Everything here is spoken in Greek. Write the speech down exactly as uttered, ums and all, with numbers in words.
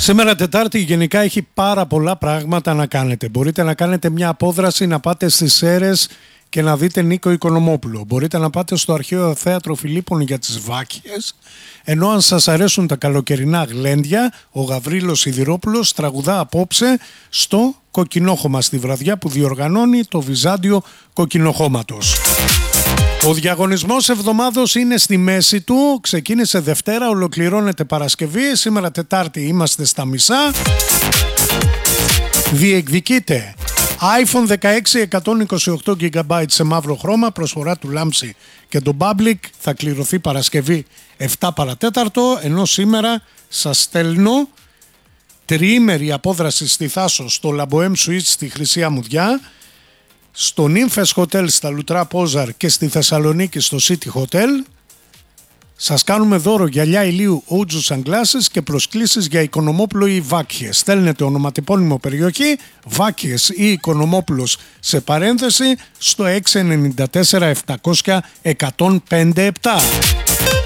Σήμερα Τετάρτη γενικά έχει πάρα πολλά πράγματα να κάνετε. Μπορείτε να κάνετε μια απόδραση, να πάτε στις Σέρρες και να δείτε Νίκο Οικονομόπουλο. Μπορείτε να πάτε στο Αρχαίο Θέατρο Φιλίππων για τις Βάκχιες. Ενώ αν σας αρέσουν τα καλοκαιρινά γλέντια, ο Γαβρίλος Σιδηρόπουλος τραγουδά απόψε στο Κοκκινόχωμα, στη βραδιά που διοργανώνει το Βυζάντιο Κοκκινοχώματος. Ο διαγωνισμός εβδομάδος είναι στη μέση του, ξεκίνησε Δευτέρα, ολοκληρώνεται Παρασκευή, σήμερα Τετάρτη είμαστε στα μισά. Διεκδικείτε άιφον δεκαέξι εκατόν είκοσι οκτώ τζι μπι σε μαύρο χρώμα, προσφορά του Λάμψη και το Public, θα κληρωθεί Παρασκευή επτά παρατέταρτο, ενώ σήμερα σας στέλνω τριήμερη απόδραση στη Θάσο, στο Λαμποέμ Suites στη Χρυσή Αμμουδιά, στο Νύμφες Hotel στα Λουτρά Πόζαρ και στη Θεσσαλονίκη στο City Hotel. Σας κάνουμε δώρο γυαλιά ηλίου Ojo Sunglasses και προσκλήσεις για Οικονομόπουλο ή Βάκχιες. Στέλνετε ονοματεπώνυμο περιοχή, Βάκχιες ή Οικονομόπουλος σε παρένθεση στο έξι εννιά τέσσερα επτακόσια εκατόν πέντε επτά.